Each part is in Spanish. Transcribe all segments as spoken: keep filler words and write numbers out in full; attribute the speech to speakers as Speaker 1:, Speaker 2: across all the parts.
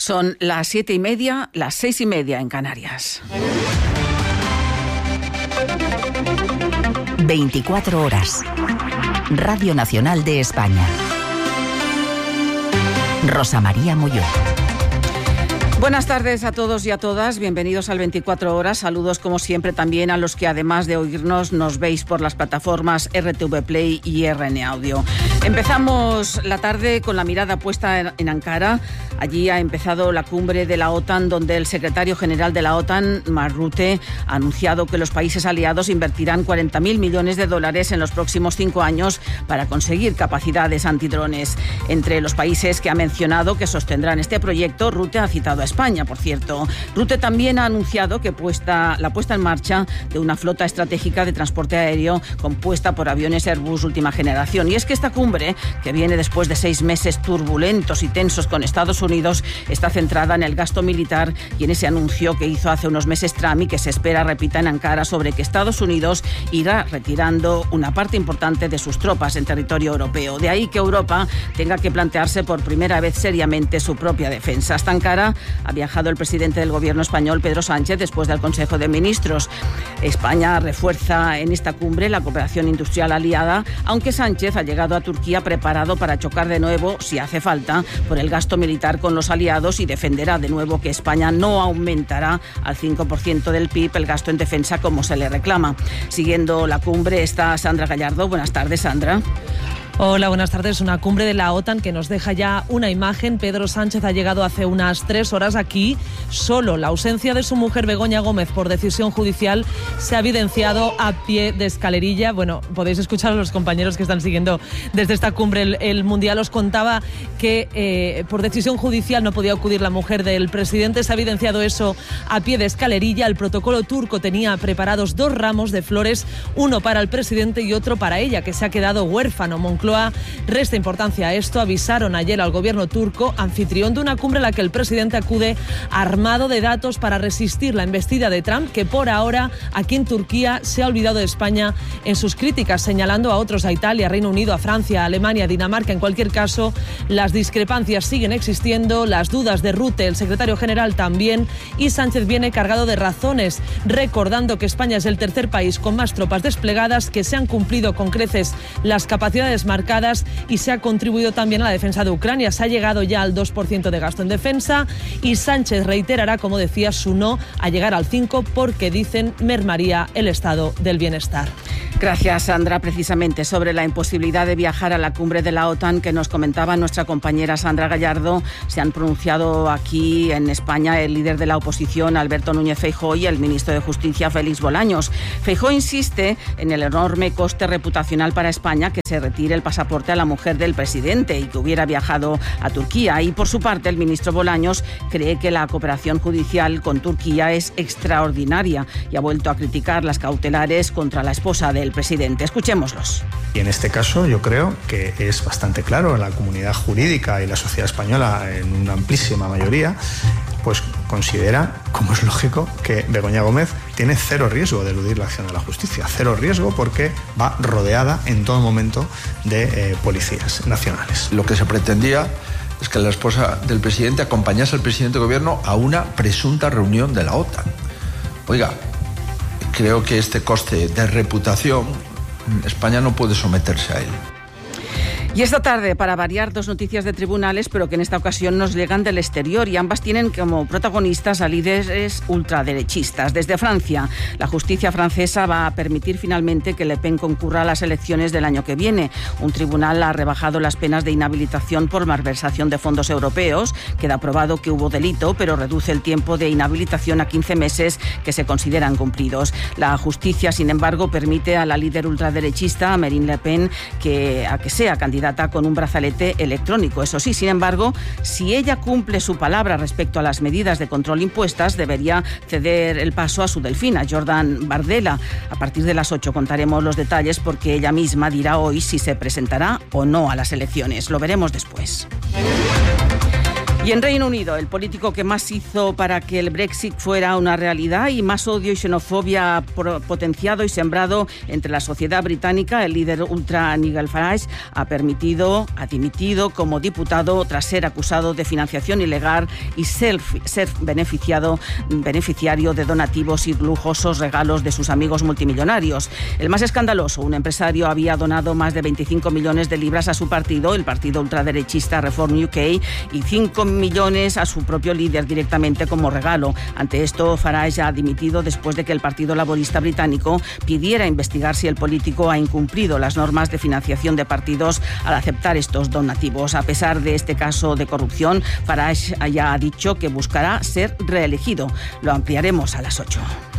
Speaker 1: Son las siete y media, las seis y media en Canarias.
Speaker 2: veinticuatro horas. Radio Nacional de España. Rosa María Molló.
Speaker 1: Buenas tardes a todos y a todas, bienvenidos al veinticuatro horas, saludos como siempre también a los que además de oírnos nos veis por las plataformas R T V Play y R N Audio. Empezamos la tarde con la mirada puesta en Ankara. Allí ha empezado la cumbre de la OTAN, donde el secretario general de la OTAN, Mark Rutte, ha anunciado que los países aliados invertirán cuarenta mil millones de dólares en los próximos cinco años para conseguir capacidades antidrones. Entre los países que ha mencionado que sostendrán este proyecto, Rutte ha citado a España, por cierto. Rutte también ha anunciado que puesta, la puesta en marcha de una flota estratégica de transporte aéreo compuesta por aviones Airbus última generación. Y es que esta cumbre, que viene después de seis meses turbulentos y tensos con Estados Unidos, está centrada en el gasto militar y en ese anuncio que hizo hace unos meses Trump y que se espera repita en Ankara sobre que Estados Unidos irá retirando una parte importante de sus tropas en territorio europeo. De ahí que Europa tenga que plantearse por primera vez seriamente su propia defensa. Hasta Ankara ha viajado el presidente del gobierno español, Pedro Sánchez, después del Consejo de Ministros. España refuerza en esta cumbre la cooperación industrial aliada, aunque Sánchez ha llegado a Turquía preparado para chocar de nuevo, si hace falta, por el gasto militar con los aliados y defenderá de nuevo que España no aumentará al cinco por ciento del P I B el gasto en defensa como se le reclama. Siguiendo la cumbre está Sandra Gallardo. Buenas tardes, Sandra.
Speaker 3: Hola, buenas tardes. Una cumbre de la OTAN que nos deja ya una imagen. Pedro Sánchez ha llegado hace unas tres horas aquí solo. La ausencia de su mujer Begoña Gómez por decisión judicial se ha evidenciado a pie de escalerilla. Bueno, podéis escuchar a los compañeros que están siguiendo desde esta cumbre el, el Mundial. Os contaba que eh, por decisión judicial no podía acudir la mujer del presidente. Se ha evidenciado eso a pie de escalerilla. El protocolo turco tenía preparados dos ramos de flores, uno para el presidente y otro para ella, que se ha quedado huérfano. Moncloa resta importancia a esto. Avisaron ayer al gobierno turco, anfitrión de una cumbre en la que el presidente acude armado de datos para resistir la embestida de Trump, que por ahora aquí en Turquía se ha olvidado de España en sus críticas, señalando a otros, a Italia, a Reino Unido, a Francia, a Alemania, a Dinamarca. En cualquier caso, las discrepancias siguen existiendo, las dudas de Rutte, el secretario general, también, y Sánchez viene cargado de razones, recordando que España es el tercer país con más tropas desplegadas, que se han cumplido con creces las capacidades marcadas y se ha contribuido también a la defensa de Ucrania. Se ha llegado ya al dos por ciento de gasto en defensa y Sánchez reiterará, como decía, su no a llegar al cinco porque, dicen, mermaría el estado del bienestar.
Speaker 1: Gracias, Sandra. Precisamente sobre la imposibilidad de viajar a la cumbre de la OTAN que nos comentaba nuestra compañera Sandra Gallardo, se han pronunciado aquí en España el líder de la oposición, Alberto Núñez Feijóo, y el ministro de Justicia, Félix Bolaños. Feijóo insiste en el enorme coste reputacional para España que se retire el pasaporte a la mujer del presidente y que hubiera viajado a Turquía. Y por su parte, el ministro Bolaños cree que la cooperación judicial con Turquía es extraordinaria y ha vuelto a criticar las cautelares contra la esposa del presidente. Escuchémoslos.
Speaker 4: Y en este caso yo creo que es bastante claro, la comunidad jurídica y la sociedad española en una amplísima mayoría pues considera, como es lógico, que Begoña Gómez tiene cero riesgo de eludir la acción de la justicia, cero riesgo porque va rodeada en todo momento de eh, policías nacionales.
Speaker 5: Lo que se pretendía es que la esposa del presidente acompañase al presidente de gobierno a una presunta reunión de la OTAN. Oiga, creo que este coste de reputación, España no puede someterse a él.
Speaker 1: Y esta tarde, para variar, dos noticias de tribunales, pero que en esta ocasión nos llegan del exterior y ambas tienen como protagonistas a líderes ultraderechistas. Desde Francia, la justicia francesa va a permitir finalmente que Le Pen concurra a las elecciones del año que viene. Un tribunal ha rebajado las penas de inhabilitación por malversación de fondos europeos. Queda probado que hubo delito, pero reduce el tiempo de inhabilitación a quince meses que se consideran cumplidos. La justicia, sin embargo, permite a la líder ultraderechista, Marine Le Pen, que, a que sea candidata con un brazalete electrónico. Eso sí, sin embargo, si ella cumple su palabra respecto a las medidas de control impuestas, debería ceder el paso a su delfina, Jordan Bardella. A partir de las ocho contaremos los detalles porque ella misma dirá hoy si se presentará o no a las elecciones. Lo veremos después. Y en Reino Unido, el político que más hizo para que el Brexit fuera una realidad y más odio y xenofobia potenciado y sembrado entre la sociedad británica, el líder ultra Nigel Farage, ha permitido, ha dimitido como diputado tras ser acusado de financiación ilegal y ser, ser beneficiado, beneficiario de donativos y lujosos regalos de sus amigos multimillonarios. El más escandaloso, un empresario había donado más de veinticinco millones de libras a su partido, el partido ultraderechista Reform U K, y cinco millones a su propio líder directamente como regalo. Ante esto, Farage ha dimitido después de que el Partido Laborista británico pidiera investigar si el político ha incumplido las normas de financiación de partidos al aceptar estos donativos. A pesar de este caso de corrupción, Farage ya ha dicho que buscará ser reelegido. Lo ampliaremos a las ocho.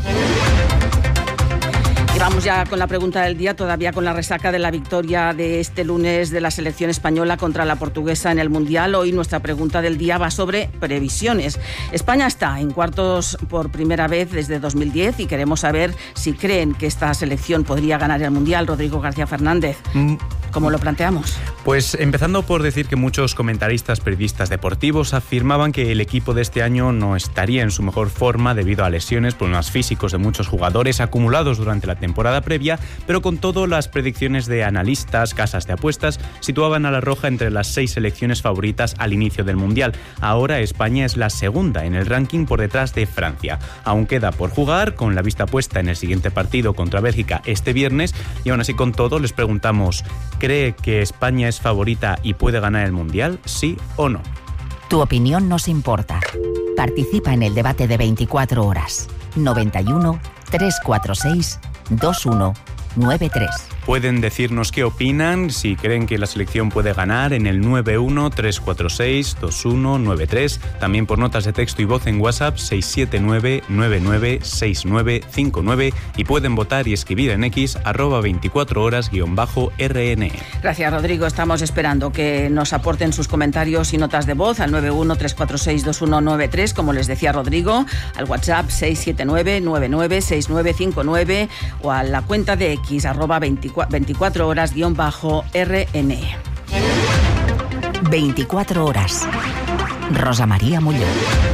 Speaker 1: Y vamos ya con la pregunta del día, todavía con la resaca de la victoria de este lunes de la selección española contra la portuguesa en el Mundial. Hoy nuestra pregunta del día va sobre previsiones. España está en cuartos por primera vez desde dos mil diez y queremos saber si creen que esta selección podría ganar el Mundial. Rodrigo García Fernández, mm. ¿cómo lo planteamos?
Speaker 6: Pues empezando por decir que muchos comentaristas, periodistas deportivos afirmaban que el equipo de este año no estaría en su mejor forma debido a lesiones, problemas físicos de muchos jugadores acumulados durante la temporada previa, pero con todo las predicciones de analistas, casas de apuestas, situaban a la Roja entre las seis selecciones favoritas al inicio del Mundial. Ahora España es la segunda en el ranking por detrás de Francia. Aún queda por jugar, con la vista puesta en el siguiente partido contra Bélgica este viernes, y aún así con todo les preguntamos, ¿cree que España es favorita y puede ganar el Mundial? ¿Sí o no?
Speaker 2: Tu opinión nos importa. Participa en el debate de veinticuatro horas. noventa y uno, trescientos cuarenta y seis, veintiuno noventa y tres.
Speaker 6: Pueden decirnos qué opinan, si creen que la selección puede ganar en el nueve uno, tres cuatro seis, veintiuno noventa y tres, también por notas de texto y voz en WhatsApp seis siete nueve, nueve nueve seis nueve cinco nueve, y pueden votar y escribir en X arroba veinticuatro horas guión bajo R N E.
Speaker 1: Gracias, Rodrigo. Estamos esperando que nos aporten sus comentarios y notas de voz al nueve uno, tres cuatro seis, veintiuno noventa y tres, como les decía Rodrigo, al WhatsApp seis siete nueve, nueve nueve seis nueve cinco nueve o a la cuenta de X arroba veinticuatro horas guión bajo R N E.
Speaker 2: veinticuatro horas. Rosa María Muñoz.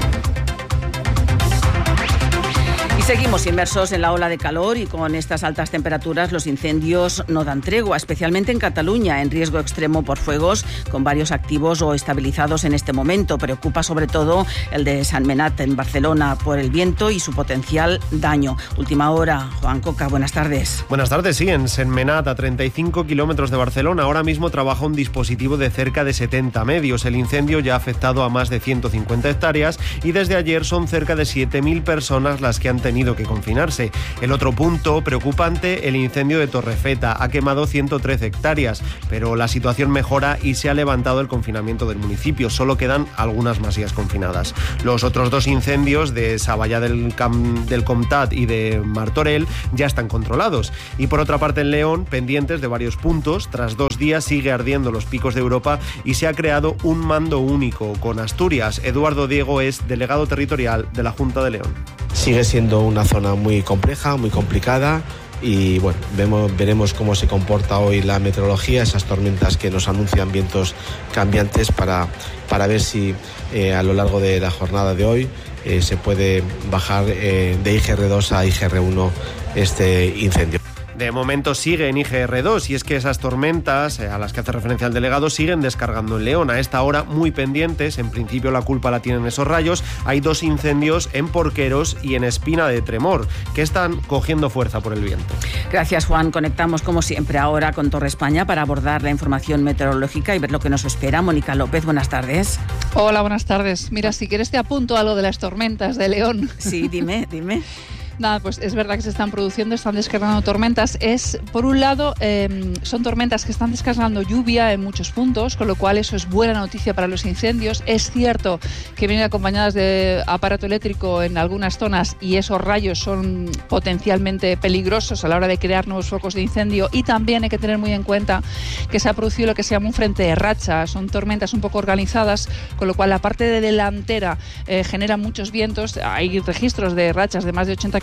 Speaker 1: Seguimos inmersos en la ola de calor y con estas altas temperaturas los incendios no dan tregua, especialmente en Cataluña, en riesgo extremo por fuegos, con varios activos o estabilizados en este momento. Preocupa sobre todo el de Sentmenat en Barcelona por el viento y su potencial daño. Última hora, Juan Coca, buenas tardes.
Speaker 7: Buenas tardes, sí, en Sentmenat, a treinta y cinco kilómetros de Barcelona, ahora mismo trabaja un dispositivo de cerca de setenta medios. El incendio ya ha afectado a más de ciento cincuenta hectáreas y desde ayer son cerca de siete mil personas las que han tenido que confinarse. El otro punto preocupante, el incendio de Torrefeta, ha quemado ciento trece hectáreas, pero la situación mejora y se ha levantado el confinamiento del municipio. Solo quedan algunas masías confinadas. Los otros dos incendios de Savallà del, Cam, del Comtat y de Martorell ya están controlados. Y por otra parte en León, pendientes de varios puntos, tras dos días sigue ardiendo los picos de Europa y se ha creado un mando único con Asturias. Eduardo Diego es delegado territorial de la Junta de León.
Speaker 8: Sigue siendo una zona muy compleja, muy complicada y bueno, vemos, veremos cómo se comporta hoy la meteorología, esas tormentas que nos anuncian vientos cambiantes para, para ver si eh, a lo largo de la jornada de hoy eh, se puede bajar eh, de I G R dos a I G R uno este incendio.
Speaker 7: De momento sigue en I G R dos y es que esas tormentas a las que hace referencia el delegado siguen descargando en León. A esta hora muy pendientes, en principio la culpa la tienen esos rayos. Hay dos incendios en Porqueros y en Espina de Tremor que están cogiendo fuerza por el viento.
Speaker 1: Gracias, Juan. Conectamos como siempre ahora con Torre España para abordar la información meteorológica y ver lo que nos espera. Mónica López, buenas tardes.
Speaker 9: Hola, buenas tardes. Mira, si quieres te apunto algo de las tormentas de León.
Speaker 1: Sí, dime, dime.
Speaker 9: Nada, pues es verdad que se están produciendo, están descargando tormentas. Es, por un lado, eh, son tormentas que están descargando lluvia en muchos puntos, con lo cual eso es buena noticia para los incendios. Es cierto que vienen acompañadas de aparato eléctrico en algunas zonas y esos rayos son potencialmente peligrosos a la hora de crear nuevos focos de incendio, y también hay que tener muy en cuenta que se ha producido lo que se llama un frente de racha. Son tormentas un poco organizadas, con lo cual la parte de delantera eh, genera muchos vientos. Hay registros de rachas de más de ochenta kilómetros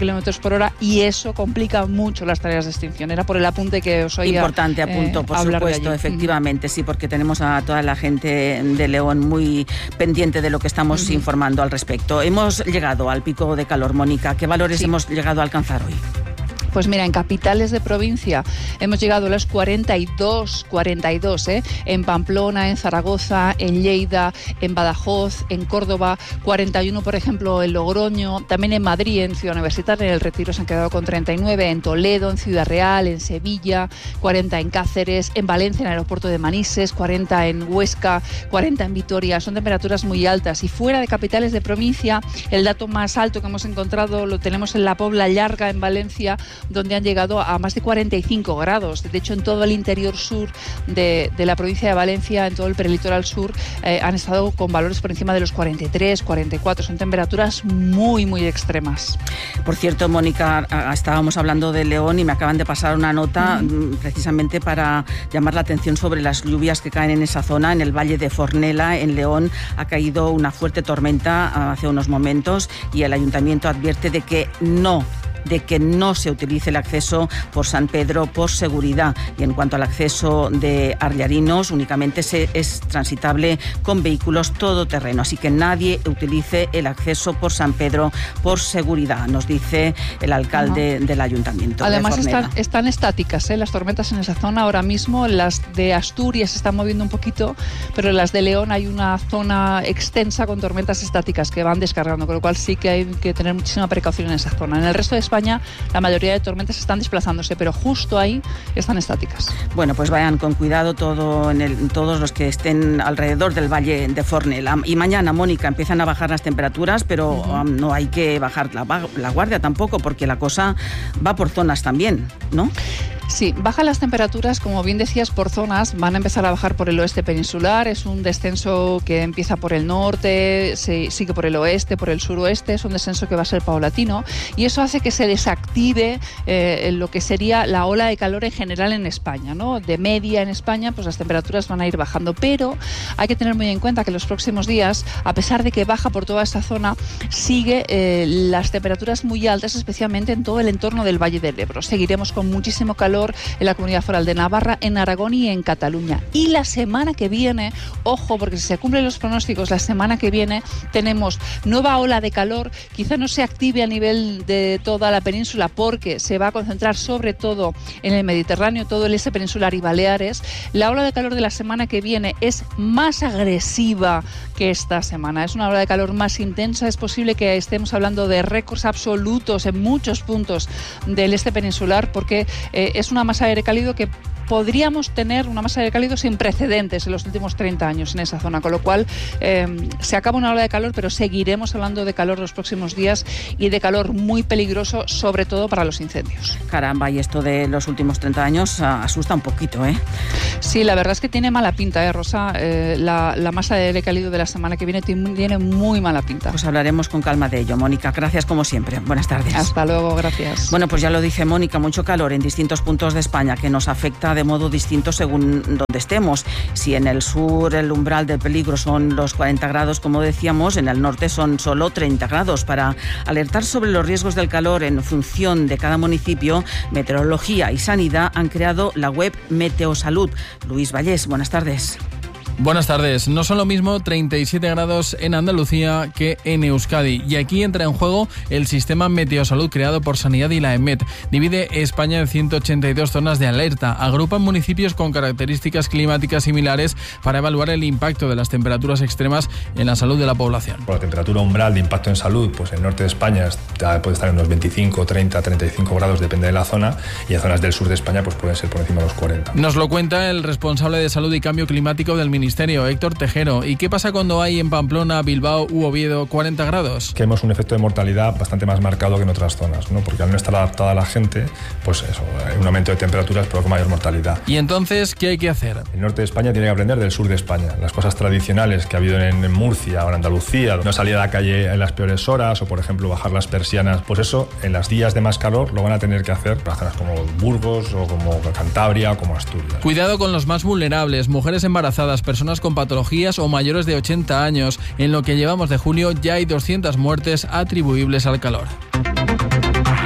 Speaker 9: kilómetros por hora y eso complica mucho las tareas de extinción. Era por el apunte que os oía.
Speaker 1: Importante apunto, eh, por supuesto, efectivamente, sí, porque tenemos a toda la gente de León muy pendiente de lo que estamos uh-huh. informando al respecto. Hemos llegado al pico de calor, Mónica. ¿Qué valores sí. hemos llegado a alcanzar hoy?
Speaker 9: Pues mira, en capitales de provincia hemos llegado a los cuarenta y dos, ¿eh? En Pamplona, en Zaragoza, en Lleida, en Badajoz, en Córdoba, cuarenta y uno, por ejemplo, en Logroño, también en Madrid, en Ciudad Universitaria, en el Retiro se han quedado con treinta y nueve, en Toledo, en Ciudad Real, en Sevilla, cuarenta en Cáceres, en Valencia, en el aeropuerto de Manises, cuarenta en Huesca, cuarenta en Vitoria. Son temperaturas muy altas y fuera de capitales de provincia, el dato más alto que hemos encontrado lo tenemos en la Pobla Llarga, en Valencia, donde han llegado a más de cuarenta y cinco grados. De hecho, en todo el interior sur de, de la provincia de Valencia, en todo el prelitoral sur, eh, han estado con valores por encima de los cuarenta y tres, cuarenta y cuatro. Son temperaturas muy, muy extremas.
Speaker 1: Por cierto, Mónica, estábamos hablando de León y me acaban de pasar una nota uh-huh. precisamente para llamar la atención sobre las lluvias que caen en esa zona, en el Valle de Fornela, en León. Ha caído una fuerte tormenta hace unos momentos y el ayuntamiento advierte de que no de que no se utilice el acceso por San Pedro por seguridad. Y en cuanto al acceso de Arriarinos, únicamente se es transitable con vehículos todoterreno. Así que nadie utilice el acceso por San Pedro por seguridad, nos dice el alcalde uh-huh. del ayuntamiento.
Speaker 9: Además están, están estáticas ¿eh? las tormentas en esa zona ahora mismo. Las de Asturias se están moviendo un poquito, pero las de León hay una zona extensa con tormentas estáticas que van descargando, con lo cual sí que hay que tener muchísima precaución en esa zona. En el resto de España la mayoría de tormentas están desplazándose, pero justo ahí están estáticas.
Speaker 1: Bueno, pues vayan con cuidado todo en el, todos los que estén alrededor del Valle de Fornela. Y mañana, Mónica, empiezan a bajar las temperaturas, pero uh-huh. um, no hay que bajar la, la guardia tampoco, porque la cosa va por zonas también, ¿no?
Speaker 9: Sí, bajan las temperaturas, como bien decías, por zonas. Van a empezar a bajar por el oeste peninsular. Es un descenso que empieza por el norte, se sigue por el oeste, por el suroeste. Es un descenso que va a ser paulatino y eso hace que se desactive eh, lo que sería la ola de calor en general en España, ¿no? De media en España, pues las temperaturas van a ir bajando. Pero hay que tener muy en cuenta que los próximos días, a pesar de que baja por toda esta zona, sigue eh, las temperaturas muy altas, especialmente en todo el entorno del Valle del Ebro. Seguiremos con muchísimo calor en la Comunidad Foral de Navarra, en Aragón y en Cataluña. Y la semana que viene, ojo, porque si se cumplen los pronósticos, la semana que viene tenemos nueva ola de calor. Quizá no se active a nivel de toda la península porque se va a concentrar sobre todo en el Mediterráneo, todo el este peninsular y Baleares. La ola de calor de la semana que viene es más agresiva que esta semana. Es una ola de calor más intensa. Es posible que estemos hablando de récords absolutos en muchos puntos del este peninsular porque eh, es una masa de aire cálido que podríamos tener una masa de aire cálido sin precedentes en los últimos treinta años en esa zona, con lo cual eh, se acaba una ola de calor, pero seguiremos hablando de calor los próximos días y de calor muy peligroso, sobre todo para los incendios.
Speaker 1: Caramba, y esto de los últimos treinta años asusta un poquito, ¿eh?
Speaker 9: Sí, la verdad es que tiene mala pinta, ¿eh, Rosa? Eh, la, la masa de aire cálido de la semana que viene tiene muy mala pinta.
Speaker 1: Pues hablaremos con calma de ello. Mónica, gracias como siempre. Buenas tardes.
Speaker 9: Hasta luego, gracias.
Speaker 1: Bueno, pues ya lo dice Mónica, mucho calor en distintos puntos de España que nos afecta de modo distinto según donde estemos. Si en el sur el umbral de peligro son los cuarenta grados, como decíamos, en el norte son solo treinta grados. Para alertar sobre los riesgos del calor en función de cada municipio, Meteorología y Sanidad han creado la web Meteosalud. Luis Vallés, buenas tardes.
Speaker 10: Buenas tardes. No son lo mismo treinta y siete grados en Andalucía que en Euskadi. Y aquí entra en juego el sistema Meteosalud creado por Sanidad y la EMET. Divide España en ciento ochenta y dos zonas de alerta. Agrupan municipios con características climáticas similares para evaluar el impacto de las temperaturas extremas en la salud de la población.
Speaker 11: Por la temperatura umbral de impacto en salud, pues en el norte de España puede estar en unos veinticinco, treinta, treinta y cinco grados, depende de la zona, y en zonas del sur de España pues pueden ser por encima de los cuarenta.
Speaker 10: Nos lo cuenta el responsable de Salud y Cambio Climático del Ministerio. Ministerio, Héctor Tejero. ¿Y qué pasa cuando hay en Pamplona, Bilbao u Oviedo cuarenta grados?
Speaker 11: Que vemos un efecto de mortalidad bastante más marcado que en otras zonas, ¿no? Porque al no estar adaptada la gente, pues eso, un aumento de temperaturas provoca mayor mortalidad.
Speaker 10: ¿Y entonces qué hay que hacer?
Speaker 11: El norte de España tiene que aprender del sur de España. Las cosas tradicionales que ha habido en, en Murcia o en Andalucía, no salir a la calle en las peores horas o, por ejemplo, bajar las persianas, pues eso, en los días de más calor lo van a tener que hacer para zonas como Burgos o como Cantabria o como Asturias.
Speaker 10: Cuidado con los más vulnerables, mujeres embarazadas, personas con patologías o mayores de ochenta años. En lo que llevamos de junio ya hay doscientas muertes atribuibles al calor.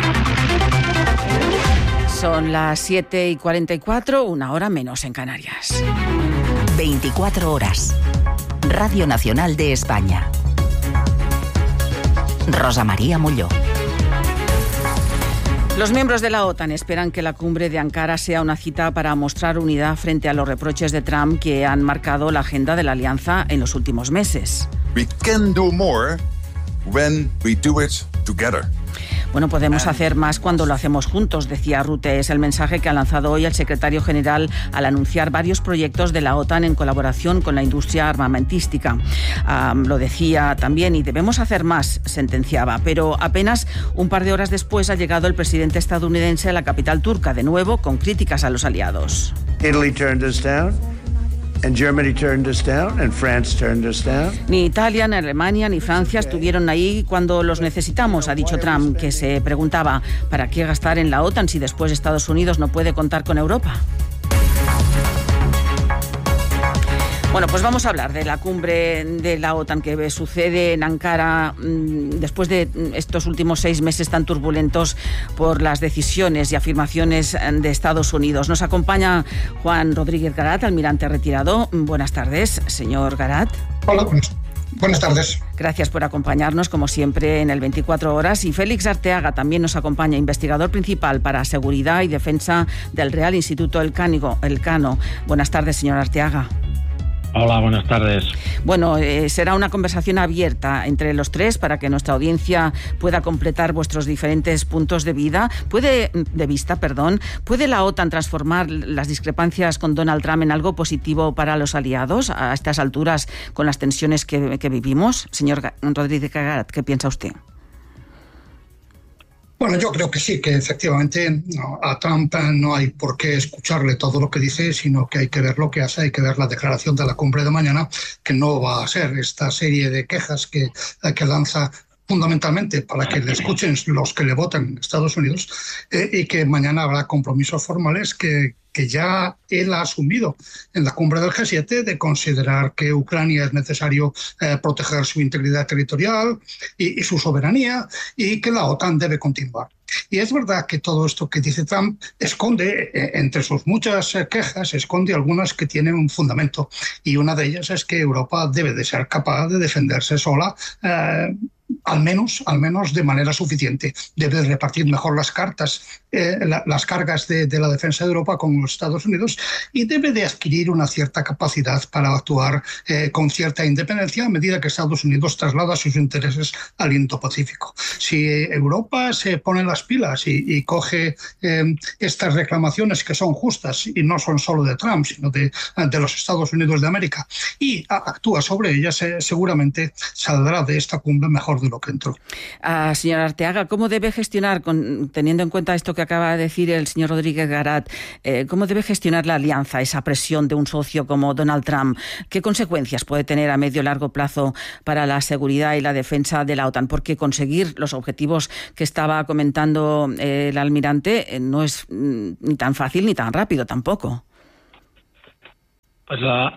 Speaker 1: Son las siete y cuarenta y cuatro, una hora menos en Canarias.
Speaker 2: veinticuatro horas. Radio Nacional de España. Rosa María Molló.
Speaker 1: Los miembros de la OTAN esperan que la cumbre de Ankara sea una cita para mostrar unidad frente a los reproches de Trump que han marcado la agenda de la alianza en los últimos meses.
Speaker 12: We can do more when we do it together.
Speaker 1: Bueno, podemos hacer más cuando lo hacemos juntos, decía Rutte. Es el mensaje que ha lanzado hoy el secretario general al anunciar varios proyectos de la OTAN en colaboración con la industria armamentística. Um, lo decía también, y debemos hacer más, sentenciaba. Pero apenas un par de horas después ha llegado el presidente estadounidense a la capital turca, de nuevo con críticas a los aliados.
Speaker 13: Italy turned us down. And Germany turned us down, and France turned us down.
Speaker 1: Ni Italia, ni Alemania, ni Francia estuvieron ahí cuando los necesitamos, ha dicho Trump, que se preguntaba ¿para qué gastar en la OTAN si después Estados Unidos no puede contar con Europa? Bueno, pues vamos a hablar de la cumbre de la OTAN que sucede en Ankara después de estos últimos seis meses tan turbulentos por las decisiones y afirmaciones de Estados Unidos. Nos acompaña Juan Rodríguez Garat, almirante retirado. Buenas tardes, señor Garat.
Speaker 14: Hola, buenas tardes.
Speaker 1: Gracias por acompañarnos, como siempre, en el veinticuatro horas. Y Félix Arteaga también nos acompaña, investigador principal para seguridad y defensa del Real Instituto Elcano. Buenas tardes, señor Arteaga.
Speaker 15: Hola, buenas tardes.
Speaker 1: Bueno, eh, será una conversación abierta entre los tres para que nuestra audiencia pueda completar vuestros diferentes puntos de vida. ¿Puede, de vista, perdón, ¿puede la OTAN transformar las discrepancias con Donald Trump en algo positivo para los aliados a estas alturas con las tensiones que, que vivimos? Señor Rodríguez Garat, ¿qué piensa usted?
Speaker 14: Bueno, yo creo que sí, que efectivamente no, a Trump no hay por qué escucharle todo lo que dice, sino que hay que ver lo que hace, hay que ver la declaración de la cumbre de mañana, que no va a ser esta serie de quejas que, que lanza fundamentalmente para que le escuchen los que le votan en Estados Unidos, eh, y que mañana habrá compromisos formales que, que ya él ha asumido en la cumbre del G siete de considerar que Ucrania es necesario eh, proteger su integridad territorial y, y su soberanía, y que la OTAN debe continuar. Y es verdad que todo esto que dice Trump esconde, eh, entre sus muchas eh, quejas, esconde algunas que tienen un fundamento. Y una de ellas es que Europa debe de ser capaz de defenderse sola, eh, al menos, al menos de manera suficiente. Debe repartir mejor las cartas, eh, la, las cargas de, de la defensa de Europa con los Estados Unidos, y debe de adquirir una cierta capacidad para actuar eh, con cierta independencia a medida que Estados Unidos traslada sus intereses al Indo-Pacífico. Si Europa se pone las pilas y, y coge eh, estas reclamaciones que son justas y no son solo de Trump, sino de, de los Estados Unidos de América, y a, actúa sobre ellas, eh, seguramente saldrá de esta cumbre mejor de lo que entró.
Speaker 1: Uh, señor Arteaga, ¿cómo debe gestionar, con, teniendo en cuenta esto que acaba de decir el señor Rodríguez Garat, eh, cómo debe gestionar la alianza, esa presión de un socio como Donald Trump? ¿Qué consecuencias puede tener a medio y largo plazo para la seguridad y la defensa de la OTAN? Porque conseguir los objetivos que estaba comentando eh, el almirante eh, no es mm, ni tan fácil ni tan rápido tampoco.
Speaker 15: Pues la,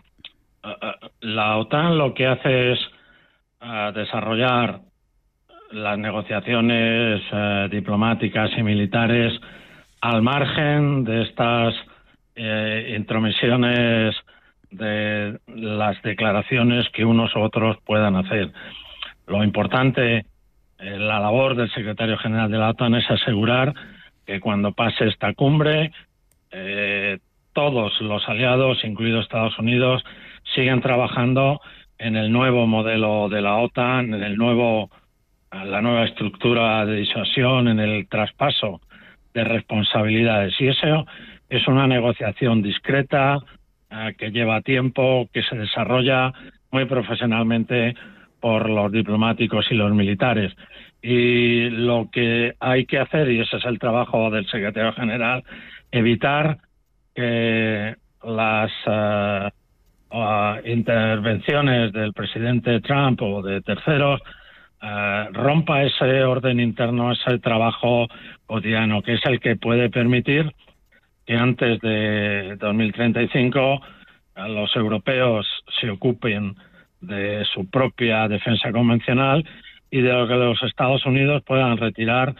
Speaker 15: la OTAN lo que hace es a desarrollar las negociaciones eh, diplomáticas y militares al margen de estas eh, intromisiones de las declaraciones que unos u otros puedan hacer. Lo importante, eh, la labor del secretario general de la OTAN es asegurar que cuando pase esta cumbre eh, todos los aliados, incluido Estados Unidos, siguen trabajando en el nuevo modelo de la OTAN, en el nuevo, la nueva estructura de disuasión, en el traspaso de responsabilidades. Y eso es una negociación discreta, eh, que lleva tiempo, que se desarrolla muy profesionalmente por los diplomáticos y los militares. Y lo que hay que hacer, y ese es el trabajo del secretario general, evitar que las Uh, Uh, intervenciones del presidente Trump o de terceros uh, rompa ese orden interno, ese trabajo cotidiano, que es el que puede permitir que antes de dos mil treinta y cinco uh, los europeos se ocupen de su propia defensa convencional y de lo que los Estados Unidos puedan retirar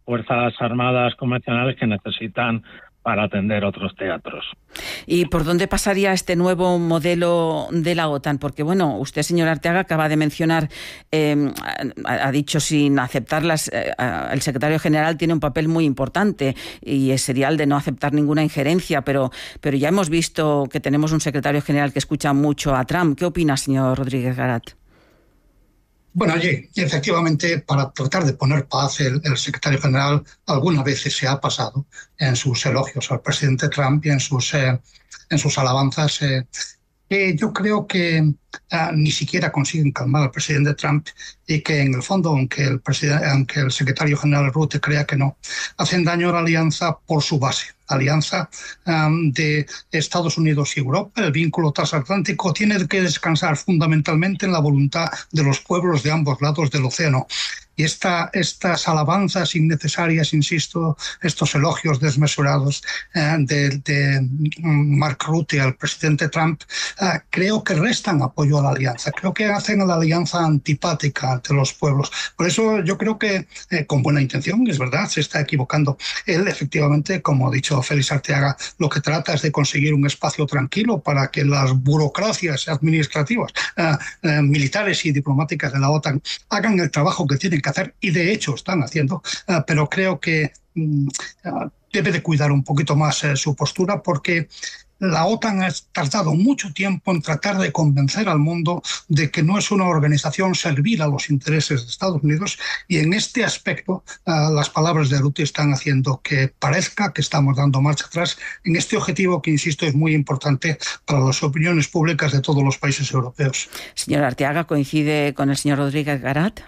Speaker 15: fuerzas armadas convencionales que necesitan para atender otros teatros.
Speaker 1: ¿Y por dónde pasaría este nuevo modelo de la OTAN? Porque, bueno, usted, señor Arteaga, acaba de mencionar, eh, ha dicho sin aceptarlas, eh, el secretario general tiene un papel muy importante y sería el de no aceptar ninguna injerencia, pero, pero ya hemos visto que tenemos un secretario general que escucha mucho a Trump. ¿Qué opina, señor Rodríguez Garat?
Speaker 14: Bueno, allí, efectivamente, para tratar de poner paz, el, el secretario general algunas veces se ha pasado en sus elogios al presidente Trump y en sus, eh, en sus alabanzas, eh, que yo creo que eh, ni siquiera consiguen calmar al presidente Trump y que, en el fondo, aunque el, presidente, aunque el secretario general Rutte crea que no, hacen daño a la alianza por su base. Alianza um, de Estados Unidos y Europa, el vínculo transatlántico, tiene que descansar fundamentalmente en la voluntad de los pueblos de ambos lados del océano. Y esta, estas alabanzas innecesarias, insisto, estos elogios desmesurados eh, de, de Mark Rutte al presidente Trump, eh, creo que restan apoyo a la alianza. Creo que hacen a la alianza antipática ante los pueblos. Por eso yo creo que, eh, con buena intención, es verdad, se está equivocando. Él, efectivamente, como ha dicho Félix Arteaga, lo que trata es de conseguir un espacio tranquilo para que las burocracias administrativas, eh, eh, militares y diplomáticas de la OTAN hagan el trabajo que tienen que hacer, y de hecho están haciendo, uh, pero creo que um, uh, debe de cuidar un poquito más uh, su postura, porque la OTAN ha tardado mucho tiempo en tratar de convencer al mundo de que no es una organización servil a los intereses de Estados Unidos, y en este aspecto uh, las palabras de Rutte están haciendo que parezca que estamos dando marcha atrás en este objetivo que, insisto, es muy importante para las opiniones públicas de todos los países europeos.
Speaker 1: Señor Arteaga, ¿coincide con el señor Rodríguez Garat?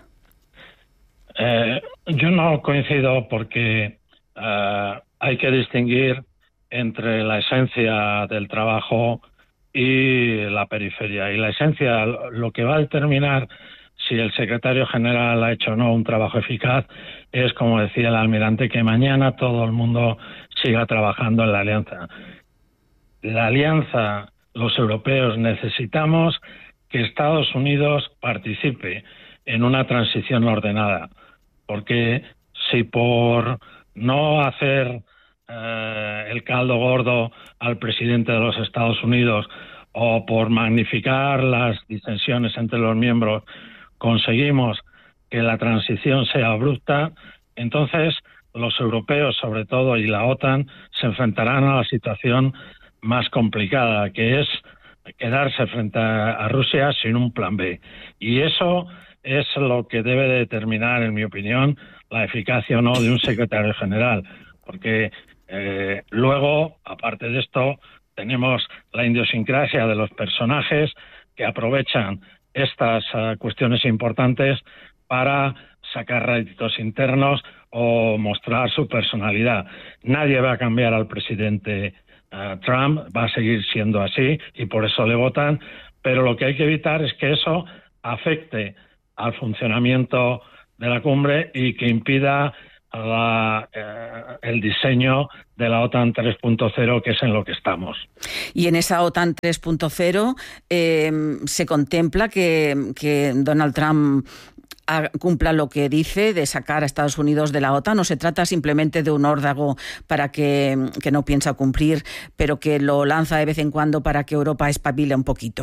Speaker 15: Eh, yo no coincido porque eh, hay que distinguir entre la esencia del trabajo y la periferia. Y la esencia, lo que va a determinar si el secretario general ha hecho o no un trabajo eficaz, es, como decía el almirante, que mañana todo el mundo siga trabajando en la alianza. La alianza, los europeos necesitamos que Estados Unidos participe en una transición ordenada, porque si por no hacer eh, el caldo gordo al presidente de los Estados Unidos o por magnificar las disensiones entre los miembros conseguimos que la transición sea abrupta, entonces los europeos, sobre todo, y la OTAN se enfrentarán a la situación más complicada, que es quedarse frente a Rusia sin un plan B. Y eso es lo que debe determinar, en mi opinión, la eficacia o no de un secretario general, porque eh, luego, aparte de esto, tenemos la idiosincrasia de los personajes que aprovechan estas uh, cuestiones importantes para sacar réditos internos o mostrar su personalidad. Nadie va a cambiar al presidente uh, Trump, va a seguir siendo así y por eso le votan, pero lo que hay que evitar es que eso afecte al funcionamiento de la cumbre y que impida la, eh, el diseño de la OTAN tres punto cero, que es en lo que estamos.
Speaker 1: Y en esa OTAN tres punto cero eh, se contempla que, que Donald Trump cumpla lo que dice de sacar a Estados Unidos de la OTAN, o se trata simplemente de un órdago para que, que no piensa cumplir, pero que lo lanza de vez en cuando para que Europa espabile un poquito?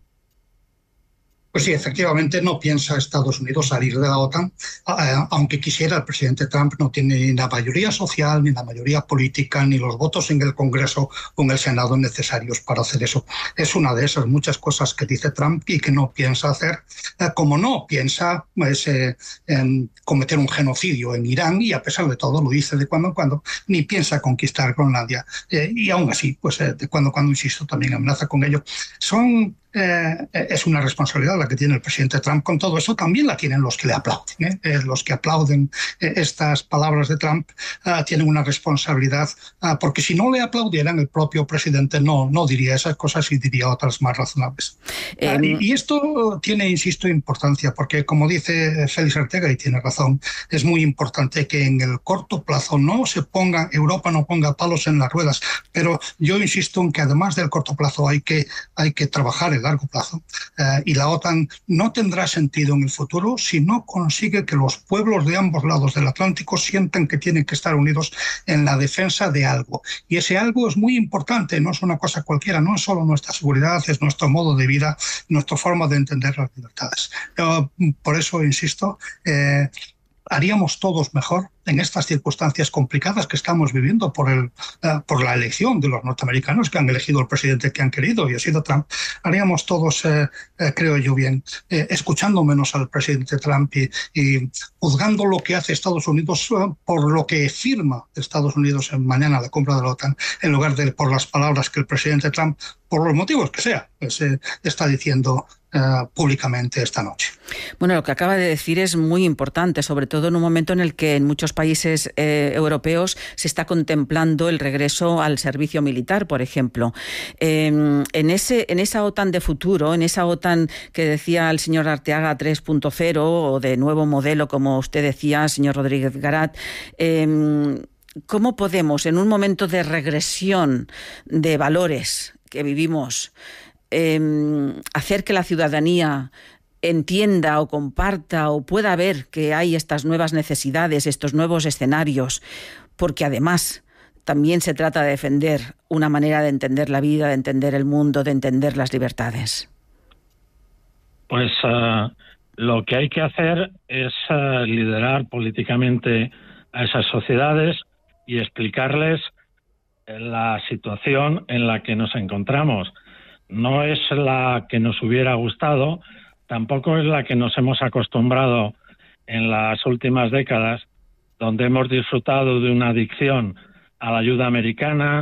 Speaker 14: Pues sí, efectivamente no piensa Estados Unidos salir de la OTAN, aunque quisiera. El presidente Trump no tiene ni la mayoría social, ni la mayoría política, ni los votos en el Congreso o en el Senado necesarios para hacer eso. Es una de esas muchas cosas que dice Trump y que no piensa hacer, como no piensa pues, eh, en cometer un genocidio en Irán, y a pesar de todo lo dice de cuando en cuando, ni piensa conquistar Groenlandia. Eh, y aún así, pues eh, de cuando en cuando, insisto, también amenaza con ello. Son... Eh, es una responsabilidad la que tiene el presidente Trump con todo eso. También la tienen los que le aplauden. ¿eh? Eh, los que aplauden eh, estas palabras de Trump uh, tienen una responsabilidad, uh, porque si no le aplaudieran, el propio presidente no, no diría esas cosas y diría otras más razonables. Eh, uh, y, y esto tiene, insisto, importancia, porque como dice Félix Arteaga, y tiene razón, es muy importante que en el corto plazo no se ponga, Europa no ponga palos en las ruedas, pero yo insisto en que además del corto plazo hay que, hay que trabajar en de largo plazo eh, y la OTAN no tendrá sentido en el futuro si no consigue que los pueblos de ambos lados del Atlántico sientan que tienen que estar unidos en la defensa de algo. Y ese algo es muy importante, no es una cosa cualquiera, no es solo nuestra seguridad, es nuestro modo de vida, nuestra forma de entender las libertades. Yo, por eso, insisto, eh, haríamos todos mejor en estas circunstancias complicadas que estamos viviendo por, el, uh, por la elección de los norteamericanos que han elegido el presidente que han querido y ha sido Trump. Haríamos todos, eh, eh, creo yo bien, eh, escuchando menos al presidente Trump y, y juzgando lo que hace Estados Unidos uh, por lo que firma Estados Unidos en mañana la compra de la OTAN, en lugar de por las palabras que el presidente Trump, por los motivos que sea, pues, eh, está diciendo Uh, públicamente esta noche.
Speaker 1: Bueno, lo que acaba de decir es muy importante, sobre todo en un momento en el que en muchos países eh, europeos se está contemplando el regreso al servicio militar, por ejemplo. Eh, en, ese, en esa OTAN de futuro, en esa OTAN que decía el señor Arteaga tres punto cero o de nuevo modelo, como usted decía, señor Rodríguez Garat, eh, ¿cómo podemos, en un momento de regresión de valores que vivimos, Eh, hacer que la ciudadanía entienda o comparta o pueda ver que hay estas nuevas necesidades, estos nuevos escenarios, porque además también se trata de defender una manera de entender la vida, de entender el mundo, de entender las libertades?
Speaker 15: Pues uh, lo que hay que hacer es uh, liderar políticamente a esas sociedades y explicarles la situación en la que nos encontramos. No es la que nos hubiera gustado, tampoco es la que nos hemos acostumbrado en las últimas décadas, donde hemos disfrutado de una adicción a la ayuda americana,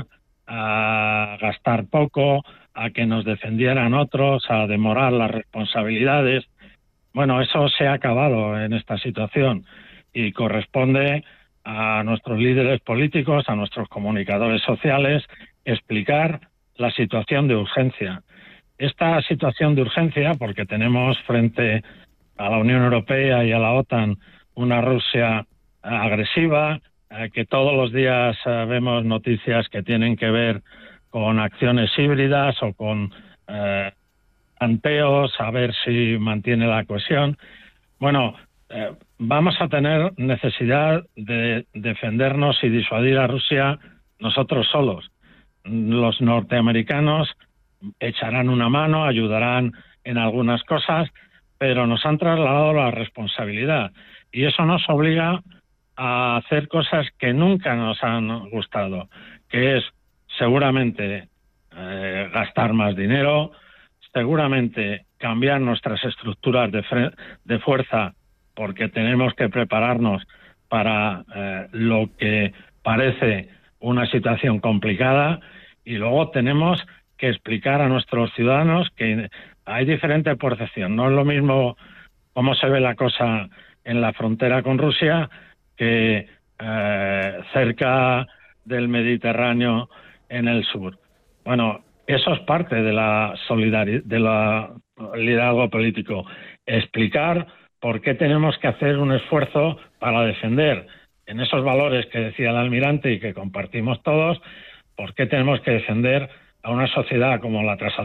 Speaker 15: a gastar poco, a que nos defendieran otros, a demorar las responsabilidades. Bueno, eso se ha acabado en esta situación y corresponde a nuestros líderes políticos, a nuestros comunicadores sociales, explicar la situación de urgencia. Esta situación de urgencia, porque tenemos frente a la Unión Europea y a la OTAN una Rusia agresiva, eh, que todos los días eh, vemos noticias que tienen que ver con acciones híbridas o con eh, tanteos, a ver si mantiene la cohesión. Bueno, eh, vamos a tener necesidad de defendernos y disuadir a Rusia nosotros solos. Los norteamericanos echarán una mano, ayudarán en algunas cosas, pero nos han trasladado la responsabilidad y eso nos obliga a hacer cosas que nunca nos han gustado, que es seguramente eh, gastar más dinero, seguramente cambiar nuestras estructuras de, fre- de fuerza, porque tenemos que prepararnos para eh, lo que parece una situación complicada. Y luego tenemos que explicar a nuestros ciudadanos que hay diferente percepción. No es lo mismo cómo se ve la cosa en la frontera con Rusia que eh, cerca del Mediterráneo en el sur. Bueno, eso es parte de la solidaridad, de la liderazgo político. Explicar por qué tenemos que hacer un esfuerzo para defender en esos valores que decía el almirante y que compartimos todos. ¿Por qué tenemos que defender a una sociedad como la transatlántica